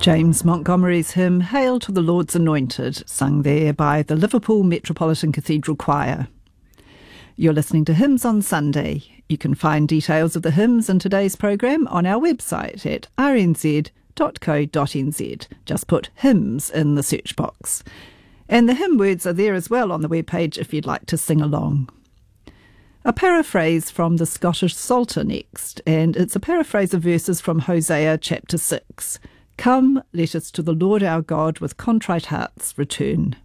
James Montgomery's hymn Hail to the Lord's Anointed, sung there by the Liverpool Metropolitan Cathedral Choir. You're listening to Hymns on Sunday. You can find details of the hymns in today's programme on our website at rnz.co.nz. Just put hymns in the search box. And the hymn words are there as well on the webpage if you'd like to sing along. A paraphrase from the Scottish Psalter next, and it's a paraphrase of verses from Hosea chapter 6. Come, let us to the Lord our God with contrite hearts return.